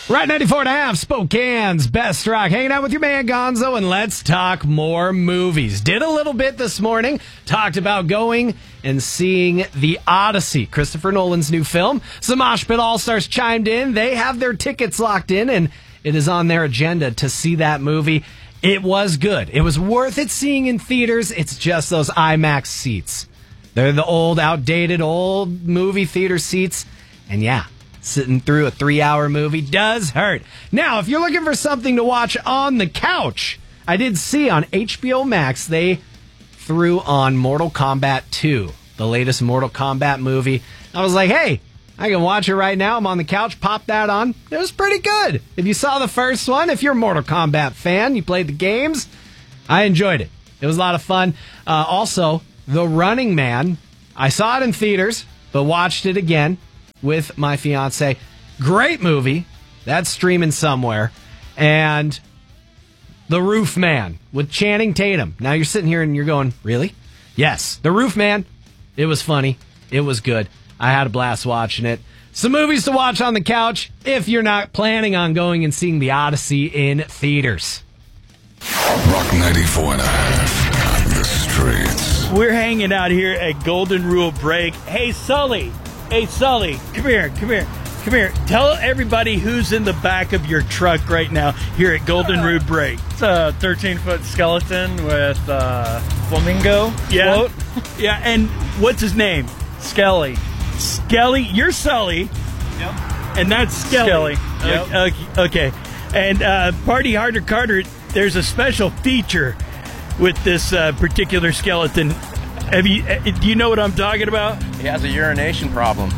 Right, 94.5, Spokane's Best Rock. Hanging out with your man Gonzo, and let's talk more movies. Did a little bit this morning. Talked about going and seeing The Odyssey, Christopher Nolan's new film. Some Mosh Pit All-Stars chimed in. They have their tickets locked in, and it is on their agenda to see that movie. It was good. It was worth it seeing in theaters. It's just those IMAX seats. They're the old, outdated, old movie theater seats. And yeah, sitting through a 3-hour movie does hurt. Now, if you're looking for something to watch on the couch, I did see on HBO Max they threw on Mortal Kombat 2, the latest Mortal Kombat movie. I was like, hey, I can watch it right now. I'm on the couch, pop that on. It was pretty good. If you saw the first one, if you're a Mortal Kombat fan, you played the games, I enjoyed it. It was a lot of fun. Also, The Running Man, I saw it in theaters, but watched it again with my fiance. Great movie. That's streaming somewhere. And The Roof Man with Channing Tatum. Now you're sitting here and you're going, really? Yes. The Roof Man. It was funny. It was good. I had a blast watching it. Some movies to watch on the couch if you're not planning on going and seeing The Odyssey in theaters. Rock 94.5 on the streets. We're hanging out here at Golden Rule Break. Hey, Sully. Hey, Sully, come here. Tell everybody who's in the back of your truck right now here at Golden Rule Break. It's a 13-foot skeleton with flamingo float. Yeah, and what's his name? Skelly. Skelly, you're Sully. Yep. And that's Skelly. Yep. Okay. And Party Harder Carter, there's a special feature with this particular skeleton. Do you know what I'm talking about? He has a urination problem.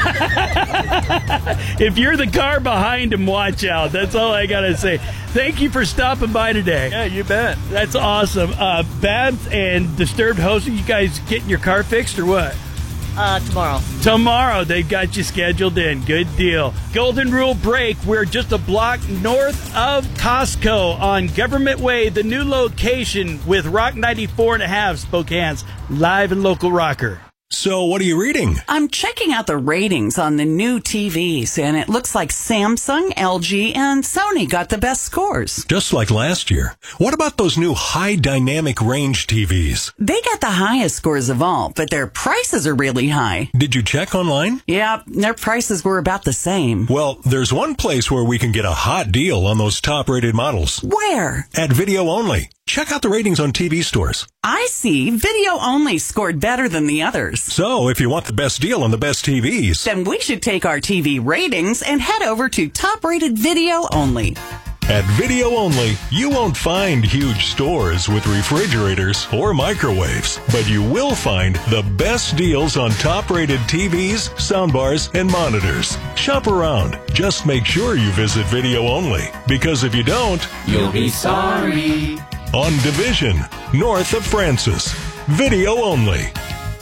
If you're the car behind him, watch out. That's all I got to say. Thank you for stopping by today. Yeah, you bet. That's awesome. Babs and Disturbed Host, you guys getting your car fixed or what? Tomorrow. Tomorrow, they've got you scheduled in. Good deal. Golden Rule Break, we're just a block north of Costco on Government Way, the new location with Rock 94.5 Spokane's live and local rocker. So, what are you reading? I'm checking out the ratings on the new TVs, and it looks like Samsung, LG, and Sony got the best scores. Just like last year. What about those new high dynamic range TVs? They got the highest scores of all, but their prices are really high. Did you check online? Yeah, their prices were about the same. Well, there's one place where we can get a hot deal on those top-rated models. Where? At Video Only. Check out the ratings on TV stores. I see. Video Only scored better than the others. So, if you want the best deal on the best TVs, then we should take our TV ratings and head over to top-rated Video Only. At Video Only, you won't find huge stores with refrigerators or microwaves, but you will find the best deals on top-rated TVs, soundbars, and monitors. Shop around. Just make sure you visit Video Only, because if you don't, you'll be sorry. On Division, north of Francis. Video Only.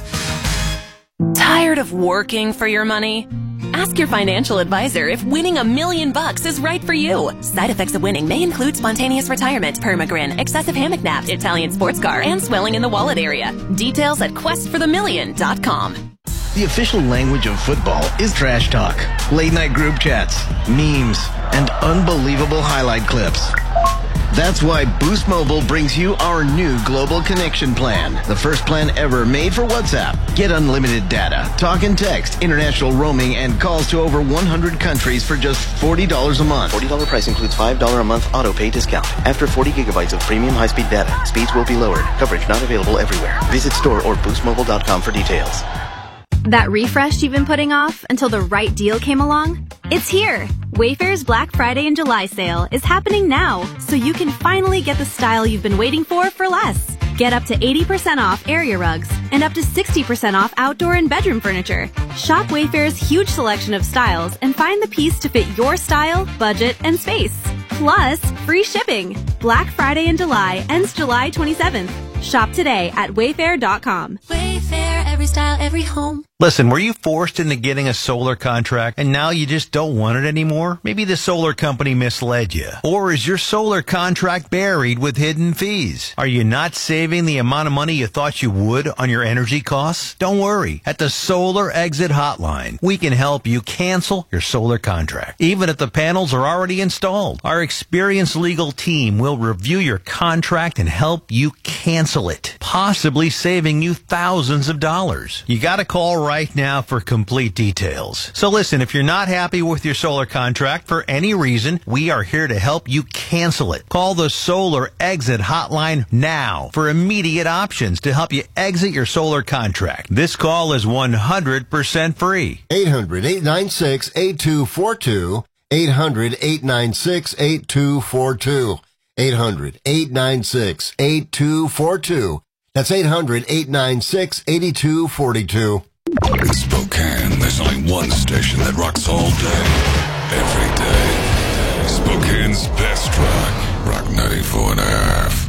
Tired of working for your money? Ask your financial advisor if winning $1 million is right for you. Side effects of winning may include spontaneous retirement, permagrin, excessive hammock nap, Italian sports car, and swelling in the wallet area. Details at questforthemillion.com. The official language of football is trash talk, late-night group chats, memes, and unbelievable highlight clips. That's why Boost Mobile brings you our new Global Connection Plan, the first plan ever made for WhatsApp. Get unlimited data, talk and text, international roaming, and calls to over 100 countries for just $40 a month. $40 price includes $5 a month auto pay discount. After 40 gigabytes of premium high-speed data, speeds will be lowered. Coverage not available everywhere. Visit store or boostmobile.com for details. That refresh you've been putting off until the right deal came along? It's here! Wayfair's Black Friday and July sale is happening now, so you can finally get the style you've been waiting for less. Get up to 80% off area rugs and up to 60% off outdoor and bedroom furniture. Shop Wayfair's huge selection of styles and find the piece to fit your style, budget, and space. Plus, free shipping. Black Friday in July ends July 27th. Shop today at wayfair.com. Wayfair, every style, every home. Listen, were you forced into getting a solar contract and now you just don't want it anymore? Maybe the solar company misled you. Or is your solar contract buried with hidden fees? Are you not saving the amount of money you thought you would on your energy costs? Don't worry. At the Solar Exit Hotline, we can help you cancel your solar contract, even if the panels are already installed. Our experienced legal team will review your contract and help you cancel it, possibly saving you thousands of dollars. You gotta call right now for complete details. So listen, if you're not happy with your solar contract for any reason, we are here to help you cancel it. Call the Solar Exit Hotline now for immediate options to help you exit your solar contract. This call is 100% free. 800-896-8242. 800-896-8242. 800-896-8242. That's 800-896-8242. In Spokane, there's only one station that rocks all day, every day. Spokane's best rock, Rock 94.5.